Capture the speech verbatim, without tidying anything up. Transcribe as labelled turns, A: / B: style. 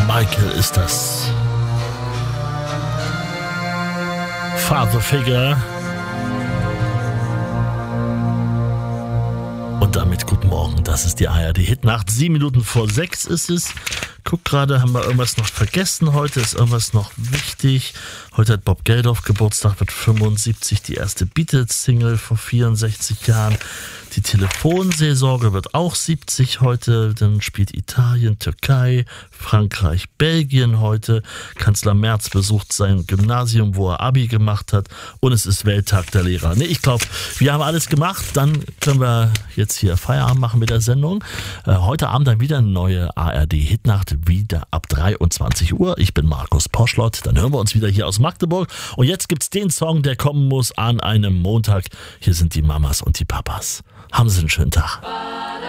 A: Michael ist das. Father Figure. Und damit guten Morgen, das ist die A R D-Hitnacht. Sieben Minuten vor sechs ist es. Guck gerade, haben wir irgendwas noch vergessen? Heute ist irgendwas noch wichtig. Heute hat Bob Geldof Geburtstag, wird fünfundsiebzig, die erste Beatles-Single vor vierundsechzig Jahren. Die Telefonseelsorge wird auch siebzig heute. Dann spielt Italien, Türkei, Frankreich, Belgien heute. Kanzler Merz besucht sein Gymnasium, wo er Abi gemacht hat. Und es ist Welttag der Lehrer. Nee, ich glaube, wir haben alles gemacht. Dann können wir jetzt hier Feierabend machen mit der Sendung. Äh, heute Abend dann wieder eine neue A R D-Hitnacht, wieder ab dreiundzwanzig Uhr. Ich bin Markus Poschlott. Dann hören wir uns wieder hier aus Magdeburg. Und jetzt gibt's den Song, der kommen muss an einem Montag. Hier sind die Mamas und die Papas. Haben Sie einen schönen Tag.